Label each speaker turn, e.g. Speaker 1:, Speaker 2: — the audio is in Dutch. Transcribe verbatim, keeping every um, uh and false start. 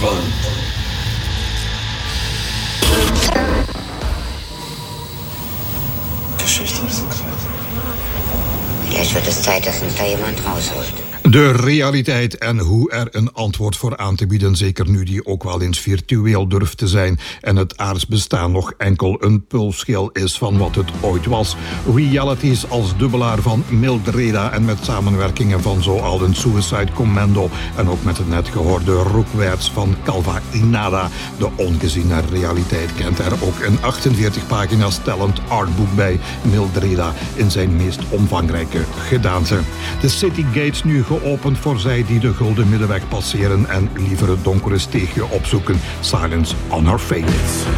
Speaker 1: van...
Speaker 2: Geschichte ist kwijt.
Speaker 3: Vielleicht wird es Zeit, dass uns da jemand rausholt.
Speaker 4: De realiteit en hoe er een antwoord voor aan te bieden, zeker nu die ook wel eens virtueel durft te zijn en het aardsbestaan nog enkel een pulsschil is van wat het ooit was. Realities als dubbelaar van Mildreda en met samenwerkingen van zo al een Suicide Commando en ook met het net gehoorde roepwerts van Calva Inada. De ongeziene realiteit kent er ook een achtenveertig pagina's tellend artboek bij Mildreda in zijn meest omvangrijke gedaante. De City Gates nu geopend voor zij die de gulden middenweg passeren en liever het donkere steegje opzoeken. Silence on her fate.